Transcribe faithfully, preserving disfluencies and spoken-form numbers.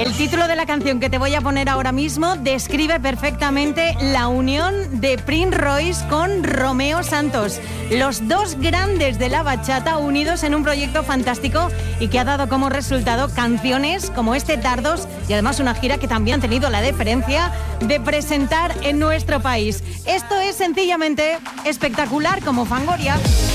El título de la canción que te voy a poner ahora mismo describe perfectamente la unión de Prince Royce con Romeo Santos, los dos grandes de la bachata unidos en un proyecto fantástico y que ha dado como resultado canciones como este Dardos y además una gira que también han tenido la deferencia de presentar en nuestro país. Esto es sencillamente espectacular como Fangoria.